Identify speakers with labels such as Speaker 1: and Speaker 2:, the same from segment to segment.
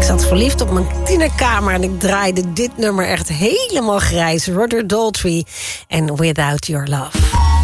Speaker 1: Ik zat verliefd op mijn tienerkamer en ik draaide dit nummer echt helemaal grijs. Roger Daltrey en Without Your Love.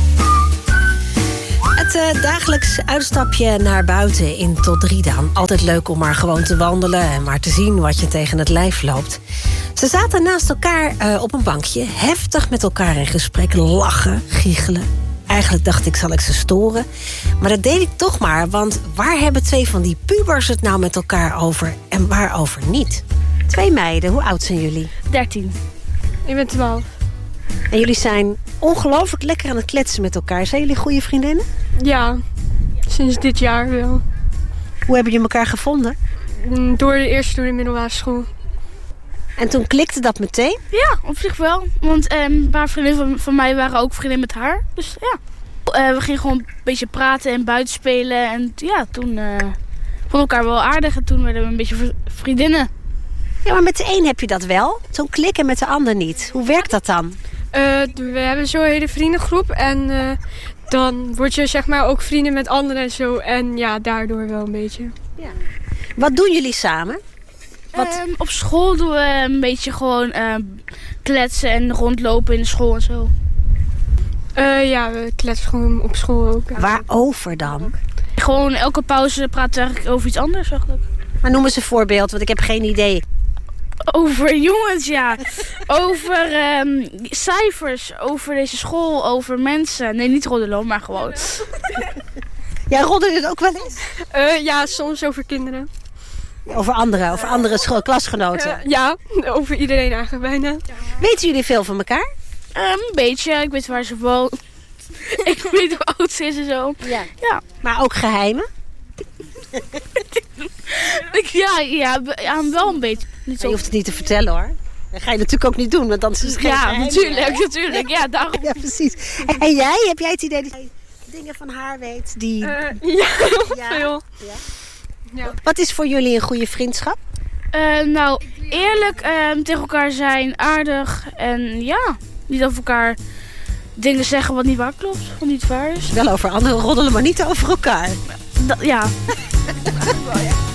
Speaker 1: Het dagelijks uitstapje naar buiten in tot 3 dan. Altijd leuk om maar gewoon te wandelen en maar te zien wat je tegen het lijf loopt. Ze zaten naast elkaar op een bankje, heftig met elkaar in gesprek, lachen, giechelen. Eigenlijk dacht ik, zal ik ze storen? Maar dat deed ik toch maar, want waar hebben 2 van die pubers het nou met elkaar over en waarover niet? 2 meiden, hoe oud zijn jullie?
Speaker 2: 13.
Speaker 3: Ik ben 12.
Speaker 1: En jullie zijn ongelooflijk lekker aan het kletsen met elkaar. Zijn jullie goede vriendinnen?
Speaker 3: Ja, sinds dit jaar wel.
Speaker 1: Hoe hebben jullie elkaar gevonden?
Speaker 3: Eerst door de middelbare school.
Speaker 1: En toen klikte dat meteen?
Speaker 2: Ja, op zich wel. Want een paar vriendinnen van mij waren ook vriendinnen met haar. Dus ja. We gingen gewoon een beetje praten en buiten spelen. En ja, toen vonden we elkaar wel aardig. En toen werden we een beetje vriendinnen.
Speaker 1: Ja, maar met de een heb je dat wel. Zo'n klik en met de ander niet. Hoe werkt dat dan?
Speaker 3: We hebben zo'n hele vriendengroep. En dan word je zeg maar ook vrienden met anderen en zo. En ja, daardoor wel een beetje.
Speaker 1: Ja. Wat doen jullie samen?
Speaker 2: Op school doen we een beetje gewoon kletsen en rondlopen in de school en zo.
Speaker 3: Ja, we kletsen gewoon op school ook.
Speaker 1: Waarover dan?
Speaker 2: Gewoon elke pauze praten we eigenlijk over iets anders eigenlijk.
Speaker 1: Maar noem eens een voorbeeld, want ik heb geen idee.
Speaker 2: Over jongens, ja. Over cijfers, over deze school, over mensen. Nee, niet roddelen, maar gewoon.
Speaker 1: Jij roddelt het ook wel eens?
Speaker 3: Ja, soms over kinderen.
Speaker 1: Over andere klasgenoten?
Speaker 3: Ja, over iedereen eigenlijk bijna.
Speaker 1: Weten jullie veel van elkaar?
Speaker 2: Een beetje, ik weet waar ze woont. Ik weet hoe oud ze is en zo.
Speaker 1: Ja. Maar ook geheimen?
Speaker 2: Ja, wel een beetje.
Speaker 1: Niet zo. Je hoeft het niet te vertellen hoor. Dat ga je natuurlijk ook niet doen, want dan is het geen geheim.
Speaker 2: Natuurlijk. Ja, daarom.
Speaker 1: Ja, precies. En jij, heb jij het idee dat je dingen van haar weet die...
Speaker 3: Ja, veel.
Speaker 1: Ja?
Speaker 3: Ja.
Speaker 1: Wat is voor jullie een goede vriendschap?
Speaker 2: Nou, eerlijk tegen elkaar zijn, aardig en ja, niet over elkaar dingen zeggen wat niet waar klopt, wat niet waar is.
Speaker 1: Wel over anderen roddelen, maar niet over elkaar.
Speaker 2: Ja.